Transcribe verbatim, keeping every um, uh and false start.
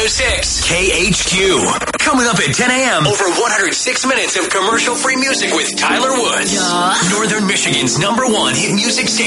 six. K H Q. Coming up at ten a.m. Over one hundred six minutes of commercial-free music with Tyler Woods. Yeah. Northern Michigan's number one hit music station.